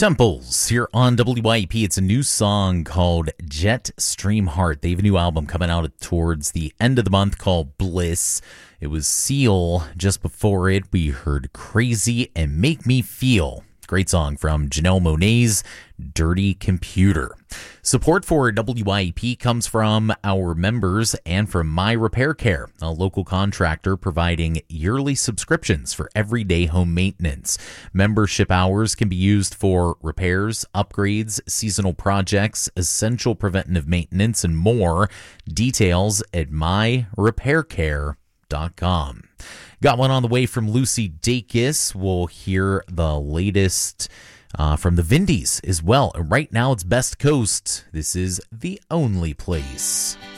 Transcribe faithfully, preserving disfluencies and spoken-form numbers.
Temples here on W I E P. It's a new song called Jetstream Heart. They have a new album coming out towards the end of the month called Bliss. It was Seal. Just before it, we heard Crazy and Make Me Feel. Great song from Janelle Monáe's Dirty Computer. Support for W I E P comes from our members and from My Repair Care, a local contractor providing yearly subscriptions for everyday home maintenance. Membership hours can be used for repairs, upgrades, seasonal projects, essential preventative maintenance, and more. Details at my repair care dot com. Got one on the way from Lucy Dacus. We'll hear the latest uh, from the Vindies as well. And right now it's Best Coast. This is The Only Place.